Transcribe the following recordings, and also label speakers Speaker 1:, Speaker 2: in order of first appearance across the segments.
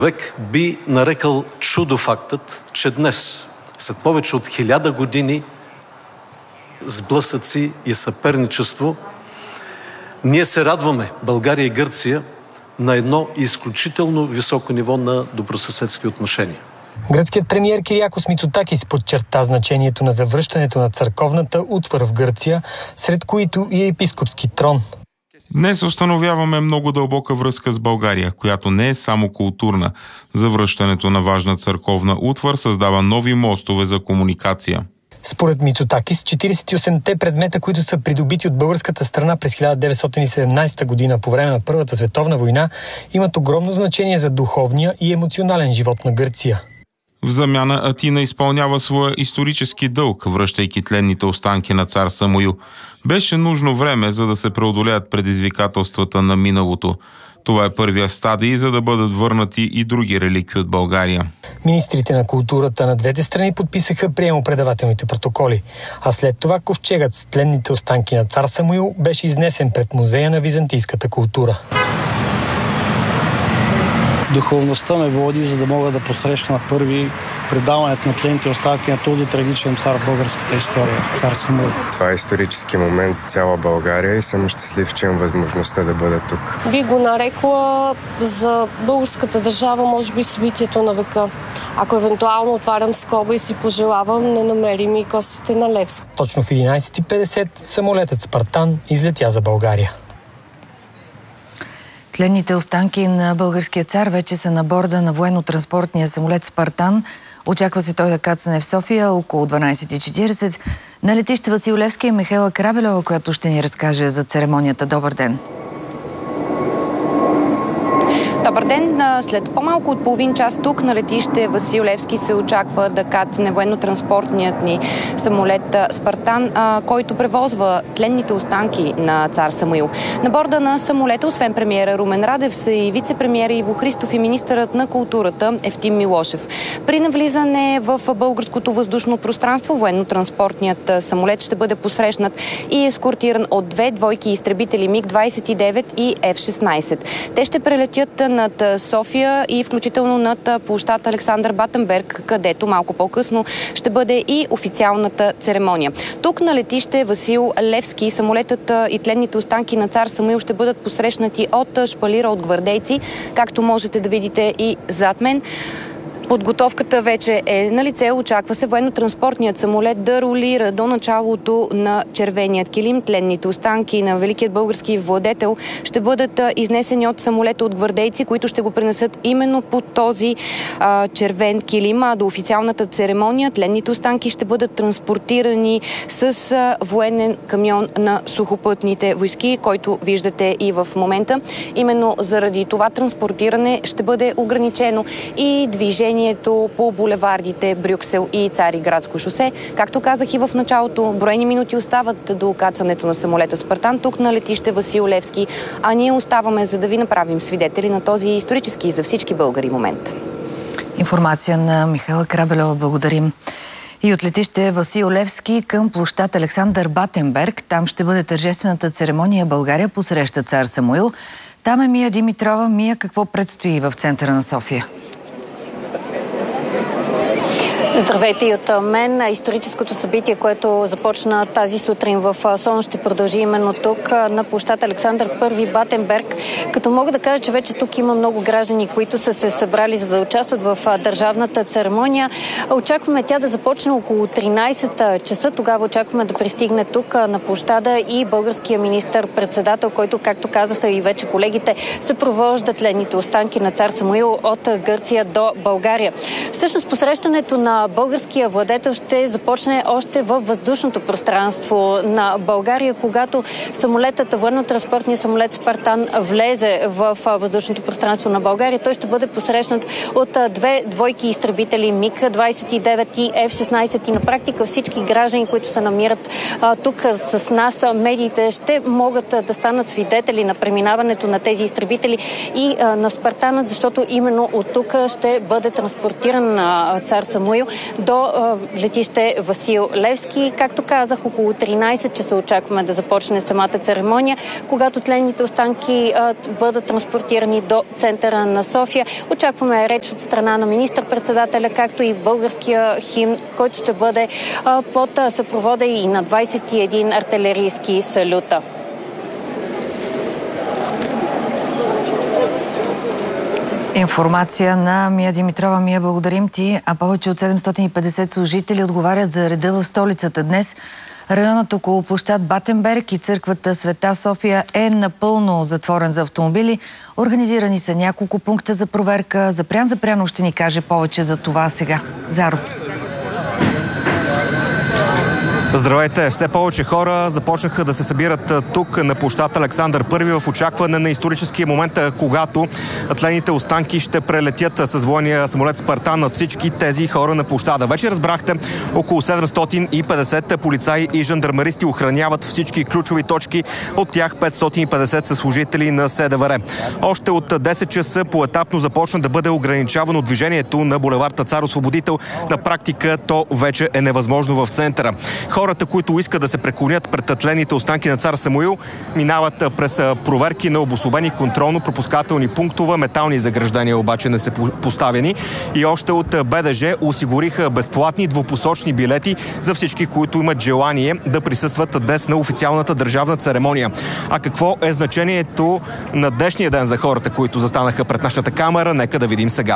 Speaker 1: Човек би нарекал чудо фактът, че днес, след повече от 1000 години сблъсъци и съперничество, ние се радваме, България и Гърция, на едно изключително високо ниво на добросъседски отношения.
Speaker 2: Гръцкият премиер Кириакос Мицотакис подчерта значението на завръщането на църковната утвар в Гърция, сред които и епископски трон.
Speaker 3: Днес установяваме много дълбока връзка с България, която не е само културна. Завръщането на важна църковна утвар създава нови мостове за комуникация.
Speaker 2: Според Мицотакис, 48-те предмета, които са придобити от българската страна през 1917 година по време на Първата световна война, имат огромно значение за духовния и емоционален живот на Гърция.
Speaker 3: В замяна Атина изпълнява своя исторически дълг, връщайки тленните останки на цар Самуил. Беше нужно време, за да се преодолеят предизвикателствата на миналото. Това е първия стадий, за да бъдат върнати и други реликви от България.
Speaker 2: Министрите на културата на двете страни подписаха приемо-предавателните протоколи, а след това ковчегът с тленните останки на цар Самуил беше изнесен пред Музея на византийската култура.
Speaker 4: Духовността ме води, за да мога да посрещна първи предаването на тлените останки на този трагичен цар в българската история, цар Самуил.
Speaker 5: Това е исторически момент за цяла България и съм щастлив, че имам възможността да бъда тук.
Speaker 6: Би го нарекла за българската държава, може би, събитието на века. Ако евентуално отварям скоба и си пожелавам, не намерим и костите на Левски.
Speaker 2: Точно в 11:50 самолетът Спартан излетя за България.
Speaker 7: Тленните останки на българския цар вече са на борда на военно-транспортния самолет Спартан. Очаква се той да кацне в София около 12:40. На летище Васил Левски е Михаела Крабелова, която ще ни разкаже за церемонията. Добър ден!
Speaker 8: Добър ден! След по-малко от половин час тук на летище Васил Левски се очаква да кацне военно-транспортният ни самолет Спартан, който превозва тленните останки на цар Самуил. На борда на самолета, освен премиера Румен Радев, са и вице-премиера Иво Христов и министърът на културата Евтим Милошев. При навлизане в българското въздушно пространство, военно-транспортният самолет ще бъде посрещнат и ескортиран от 2 двойки изтребители МиГ-29 и F-16. Те ще прелетят над София и включително над площад Александър Батенберг, където малко по-късно ще бъде и официалната церемония. Тук на летище Васил Левски самолетът и тленните останки на цар Самуил ще бъдат посрещнати от шпалира от гвардейци, както можете да видите и зад мен. Подготовката вече е на лице. Очаква се военно-транспортният самолет да ролира до началото на червеният килим. Тленните останки на великият български владетел ще бъдат изнесени от самолета от гвардейци, които ще го пренесат именно по този червен килим. А до официалната церемония тленните останки ще бъдат транспортирани с военен камион на сухопътните войски, който виждате и в момента. Именно заради това транспортиране ще бъде ограничено и движението по булевардите Брюксел и Цариградско шосе. Както казах и в началото, броени минути остават до кацането на самолета Спартан тук на летище Васил Левски, а ние оставаме, за да ви направим свидетели на този исторически за всички българи момент.
Speaker 7: Информация на Михаела Крабелова. Благодарим. И от летище Васил Левски към площад Александър Батенберг. Там ще бъде тържествената церемония България посреща цар Самуил. Там е Мия Димитрова. Мия, какво предстои в центъра на София?
Speaker 9: Здравейте и от мен. Историческото събитие, което започна тази сутрин в Солун, ще продължи именно тук на площад Александър I Батенберг. Като мога да кажа, че вече тук има много граждани, които са се събрали за да участват в държавната церемония. Очакваме тя да започне около 13 часа. Тогава очакваме да пристигне тук на площада и българския министър-председател, който, както казаха и вече колегите, съпровожда тленните останки на цар Самуил от Гърция до България. Всъщност посрещането на българския владетел ще започне още във въздушното пространство на България, когато самолетът, военно-транспортният самолет Спартан влезе в въздушното пространство на България. Той ще бъде посрещнат от 2 двойки изтребители МиГ-29 и F-16 и на практика всички граждани, които се намират тук с нас, медиите, ще могат да станат свидетели на преминаването на тези изтребители и на Спартанът, защото именно от тук ще бъде транспортиран цар Самуил до летище летище Васил Левски. Както казах, около 13 часа очакваме да започне самата церемония, когато тленните останки бъдат транспортирани до центъра на София. Очакваме реч от страна на министър-председателя, както и българския химн, който ще бъде под съпровода и на 21 артилерийски салюта.
Speaker 7: Информация на Мия Димитрова. Мия, благодарим ти. А повече от 750 служители отговарят за реда в столицата днес. Районът около площад Батенберг и църквата Света София е напълно затворен за автомобили. Организирани са няколко пункта за проверка. Запрян Запрянов ще ни каже повече за това сега. Заро.
Speaker 10: Здравейте! Все повече хора започнаха да се събират тук на площад Александър I в очакване на историческия момент, когато тленните останки ще прелетят с военния самолет Спартан над всички тези хора на площада. Вече разбрахте, около 750 полицаи и жандармеристи охраняват всички ключови точки. От тях 550 са служители на СДВР. Още от 10 часа поетапно започна да бъде ограничавано движението на булевард Цар Освободител. На практика то вече е невъзможно в центъра. Хората, които искат да се преклонят пред тленните останки на цар Самуил, минават през проверки на обособени контролно-пропускателни пунктове. Метални заграждения обаче не са поставени. И още от БДЖ осигуриха безплатни двупосочни билети за всички, които имат желание да присъстват днес на официалната държавна церемония. А какво е значението на днешния ден за хората, които застанаха пред нашата камера? Нека да видим сега.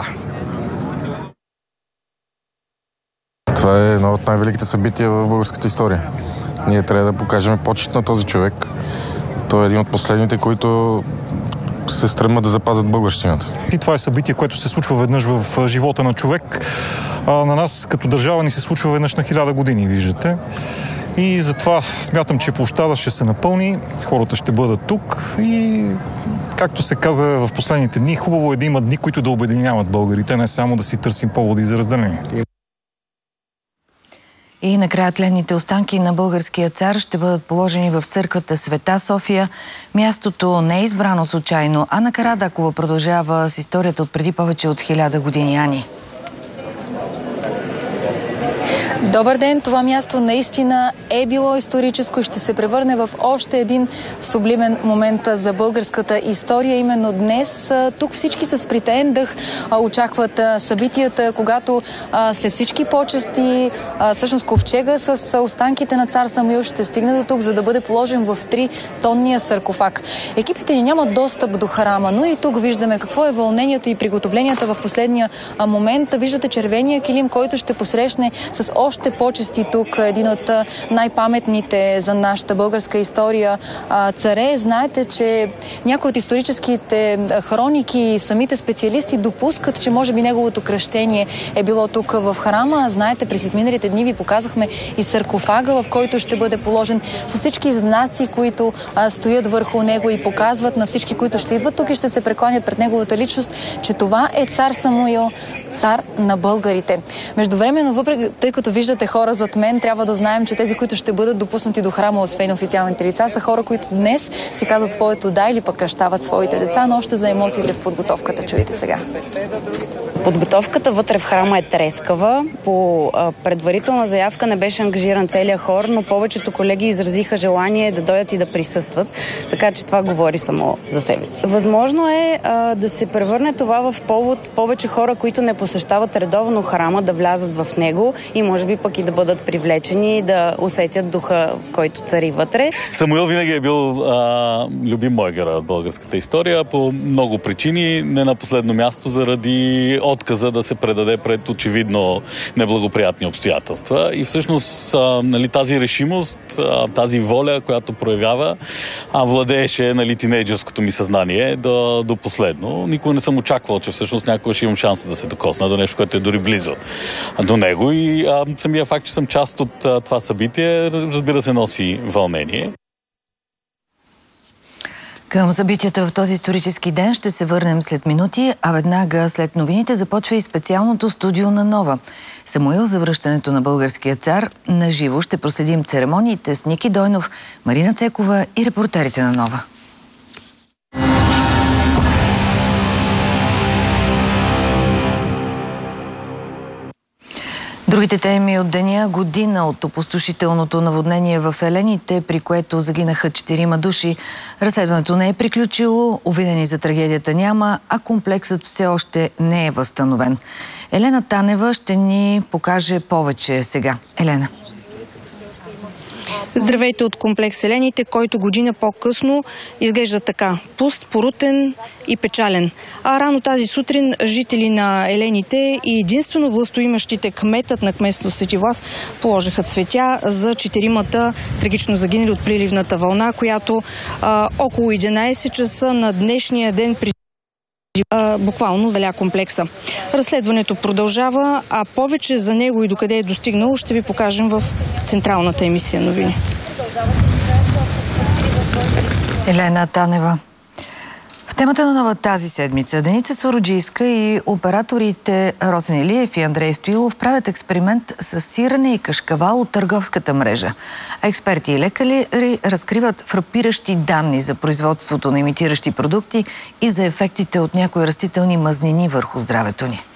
Speaker 11: Това е едно от най-великите събития в българската история. Ние трябва да покажем почет на този човек. Той е един от последните, които се стремят да запазят българщината.
Speaker 12: И това е събитие, което се случва веднъж в живота на човек. На нас като държава ни се случва веднъж на 1000 години, виждате. И затова смятам, че площада ще се напълни, хората ще бъдат тук и, както се каза в последните дни, хубаво е да има дни, които да обединяват българите, не само да си търсим поводи за разделение.
Speaker 7: И накрая тленните останки на българския цар ще бъдат положени в църквата Света София. Мястото не е избрано случайно. Ана Карадакова продължава с историята от преди повече от 1000 години. Ани.
Speaker 13: Добър ден! Това място наистина е било историческо и ще се превърне в още един сублимен момент за българската история. Именно днес тук всички с притаен дъх очакват събитията, когато след всички почести, всъщност ковчега с останките на цар Самуил ще стигне до тук, за да бъде положен в 3-тонния саркофаг. Екипите ни нямат достъп до храма, но и тук виждаме какво е вълнението и приготовленията в последния момент. Виждате червения килим, който ще посрещне с още почести тук един от най-паметните за нашата българска история царе. Знаете, че някои от историческите хроники и самите специалисти допускат, че може би неговото кръщение е било тук в храма. Знаете, през изминалите дни ви показахме и саркофага, в който ще бъде положен с всички знаци, които стоят върху него и показват на всички, които ще идват тук и ще се прекланят пред неговата личност, че това е цар Самуил, цар на българите. Междувременно, въпреки, тъй като виждате хора зад мен, трябва да знаем, че тези, които ще бъдат допуснати до храма, освен официалните лица, са хора, които днес си казват своето да или пък кръщават своите деца, но още за емоциите в подготовката. Чуйте сега.
Speaker 14: Подготовката вътре в храма е трескава. По предварителна заявка не беше ангажиран целият хор, но повечето колеги изразиха желание да дойдат и да присъстват, така че това говори само за себе си. Възможно е да се превърне това в повод повече хора, които не посещават редовно храма, да влязат в него и може би пък и да бъдат привлечени, да усетят духа, който цари вътре.
Speaker 15: Самуил винаги е бил любим мой герой от българската история по много причини, не на последно място заради отказа да се предаде пред очевидно неблагоприятни обстоятелства. И всъщност тази решимост, тази воля, която проявява, владееше тинейджърското ми съзнание до последно. Никога не съм очаквал, че всъщност някога ще имам шанса да се докосна до нещо, което е дори близо до него. И самия факт, че съм част от това събитие, разбира се, носи вълнение.
Speaker 7: Към събитията в този исторически ден ще се върнем след минути, а веднага след новините започва и специалното студио на Нова. Самуил за връщането на българския цар. Наживо ще проследим церемониите с Ники Дойнов, Марина Цекова и репортерите на Нова. Другите теми от деня: година от опустошителното наводнение в Елените, при което загинаха 4 души. Разследването не е приключило, обвинени за трагедията няма, а комплексът все още не е възстановен. Елена Танева ще ни покаже повече сега. Елена.
Speaker 16: Здравейте от комплекс Елените, който година по-късно изглежда така: пуст, порутен и печален. А рано тази сутрин жители на Елените и единствено властоимащите кметът на кметство Свети Влас положиха цветя за 4-мата трагично загинали от приливната вълна, която около 11 часа на днешния ден буквално заля комплекса. Разследването продължава, а повече за него и докъде е достигнало ще ви покажем в централната емисия новини.
Speaker 7: Елена Танева. В темата на нова тази седмица Деница Сороджийска и операторите Росен Илиев и Андрей Стоилов правят експеримент с сирене и кашкавал от търговската мрежа. А експерти и лекари разкриват фрапиращи данни за производството на имитиращи продукти и за ефектите от някои растителни мазнини върху здравето ни.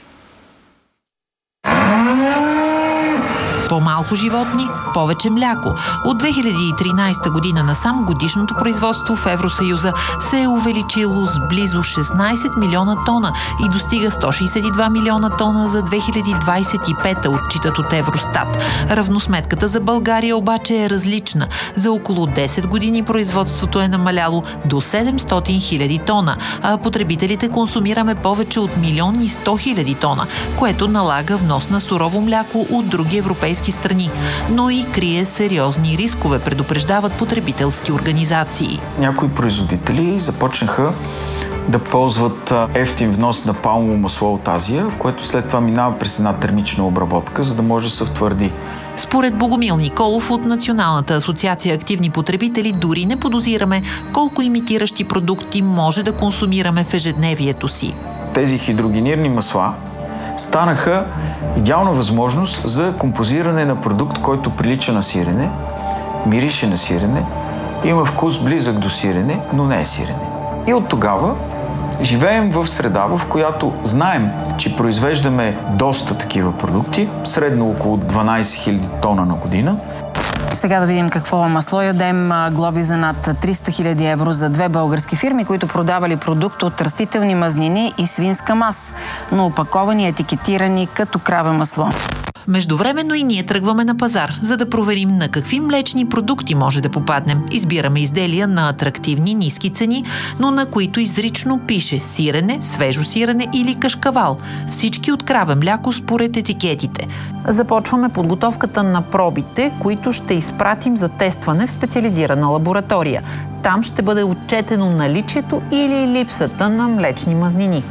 Speaker 17: По-малко животни, повече мляко. От 2013 година насам годишното производство в Евросъюза се е увеличило с близо 16 милиона тона и достига 162 милиона тона за 2025, отчитат от Евростат. Равносметката за България обаче е различна. За около 10 години производството е намаляло до 700 хиляди тона, а потребителите консумираме повече от 1 100 хиляди тона, което налага внос на сурово мляко от други европейски страни, но и крие сериозни рискове, предупреждават потребителски организации.
Speaker 18: Някои производители започнаха да ползват евтин внос на палмово масло от Азия, което след това минава през една термична обработка, за да може да се втвърди.
Speaker 17: Според Богомил Николов от Националната асоциация активни потребители, дори не подозираме колко имитиращи продукти може да консумираме в ежедневието си.
Speaker 18: Тези хидрогенирани масла станаха идеална възможност за композиране на продукт, който прилича на сирене, мирише на сирене, има вкус близък до сирене, но не е сирене. И от тогава живеем в среда, в която знаем, че произвеждаме доста такива продукти, средно около 12 000 тона на година.
Speaker 19: Сега да видим какво масло ядем. Глоби за над 300 000 евро за 2 български фирми, които продавали продукт от растителни мазнини и свинска мас, но опаковани и етикетирани като краве масло.
Speaker 17: Междувременно и ние тръгваме на пазар, за да проверим на какви млечни продукти може да попаднем. Избираме изделия на атрактивни, ниски цени, но на които изрично пише сирене, свежо сирене или кашкавал. Всички от краве мляко според етикетите. Започваме подготовката на пробите, които ще изпратим за тестване в специализирана лаборатория. Там ще бъде отчетено наличието или липсата на млечни мазнини.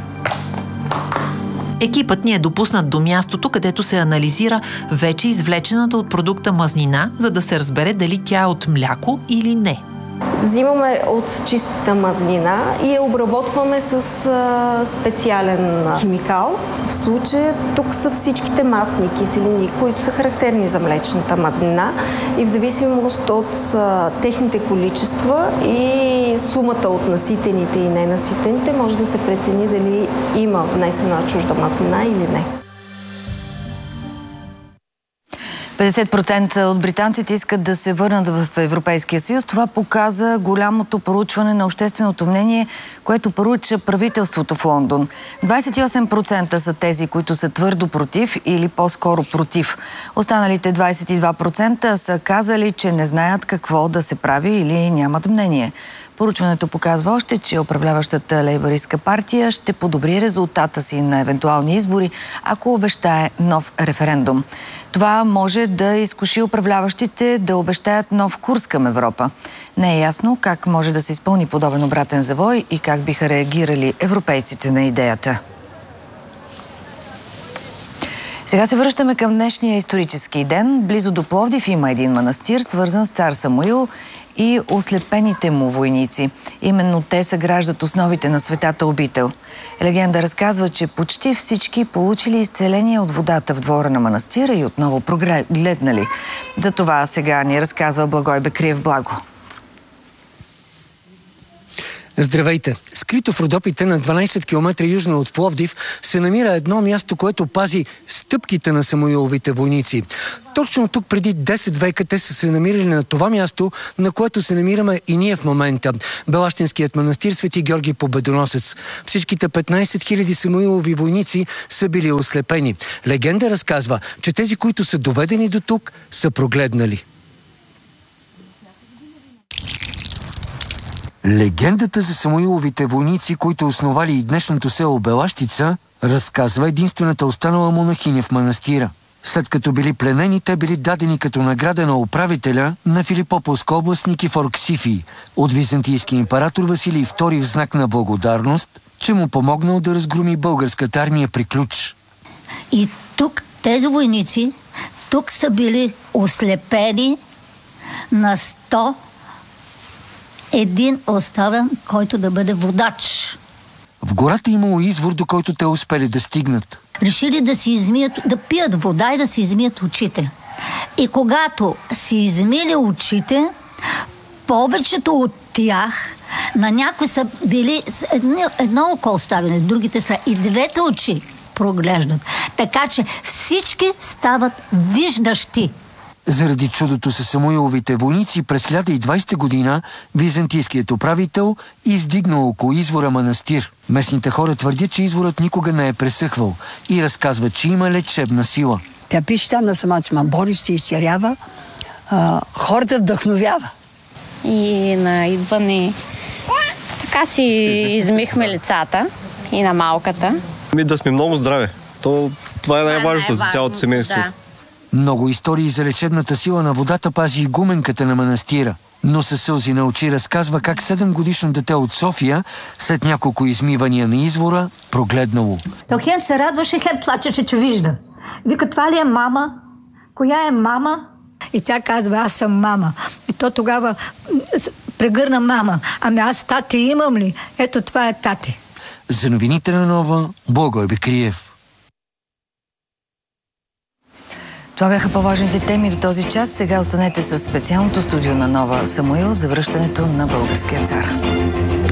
Speaker 17: Екипът ни е допуснат до мястото, където се анализира вече извлечената от продукта мазнина, за да се разбере дали тя е от мляко или не.
Speaker 20: Взимаме от чистата мазнина и я обработваме с специален химикал. В случая тук са всичките масни киселини, които са характерни за млечната мазнина и в зависимост от техните количества и сумата от наситените и ненаситените може да се прецени дали има внесена чужда мазнина или не.
Speaker 7: 50% от британците искат да се върнат в Европейския съюз. Това показа голямото проучване на общественото мнение, което поруча правителството в Лондон. 28% са тези, които са твърдо против или по-скоро против. Останалите 22% са казали, че не знаят какво да се прави или нямат мнение. Поручването показва още, че управляващата лейбористка партия ще подобри резултата си на евентуални избори, ако обещае нов референдум. Това може да изкуши управляващите да обещаят нов курс към Европа. Не е ясно как може да се изпълни подобен обратен завой и как биха реагирали европейците на идеята. Сега се връщаме към днешния исторически ден. Близо до Пловдив има един манастир, свързан с цар Самуил и ослепените му войници. Именно те съграждат основите на светата обител. Легенда разказва, че почти всички получили изцеление от водата в двора на манастира и отново прогледнали. За това сега ни разказва Благой Бекриев. Благо.
Speaker 21: Здравейте! Скрито в Родопите на 12 км южно от Пловдив се намира едно място, което пази стъпките на Самуиловите войници. Точно тук преди 10 века те са се намирали на това място, на което се намираме и ние в момента. Белащинският манастир Свети Георги Победоносец. Всичките 15 000 Самуилови войници са били ослепени. Легенда разказва, че тези, които са доведени до тук, са прогледнали. Легендата за Самуиловите войници, които основали и днешното село Белащица, разказва единствената останала монахиня в манастира. След като били пленени, те били дадени като награда на управителя на Филипополска област Никифор Ксифий от византийски император Василий II в знак на благодарност, че му помогнал да разгроми българската армия при Ключ.
Speaker 22: И тук тези войници тук са били ослепени на 100 един оставен, който да бъде водач.
Speaker 21: В гората имало извор, до който те успели да стигнат.
Speaker 22: Решили да си измият, да пият вода и да си измият очите. И когато си измили очите, повечето от тях, на някои са били едно око оставени, другите са и двете очи проглеждат. Така че всички стават виждащи.
Speaker 21: Заради чудото с Самуиловите войници през 1020 година византийският управител издигнал около извора манастир. Местните хора твърдят, че изворът никога не е пресъхвал и разказват, че има лечебна сила.
Speaker 23: Тя пише там на самата борище изцерява, хората вдъхновява.
Speaker 24: И на идване така си измихме лицата и на малката.
Speaker 25: Да сме много здраве. Това е най-важното за цялото семейство.
Speaker 24: Да.
Speaker 21: Много истории за лечебната сила на водата пази игуменката на манастира. Но със сълзи на очи разказва как 7-годишно дете от София, след няколко измивания на извора, прогледнало.
Speaker 22: То хем се радваше, хем плачеше, че вижда. Вика, това ли е мама? Коя е мама? И тя казва, аз съм мама. И то тогава прегърна мама. Ами аз тати имам ли? Ето това е тати.
Speaker 21: За новините на Нова, Благой Бекриев.
Speaker 7: Това бяха по-важните теми до този час. Сега останете с специалното студио на Нова Самуил за връщането на българския цар.